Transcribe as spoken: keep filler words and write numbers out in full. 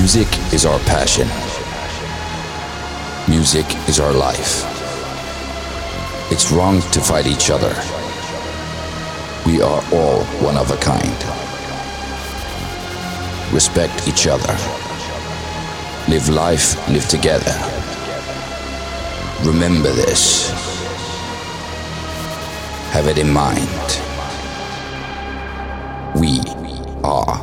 Music is our passion. Music is our life. It's wrong to fight each other. We are all one of a kind. Respect each other. Live life, live together. Remember this. Have it in mind. We are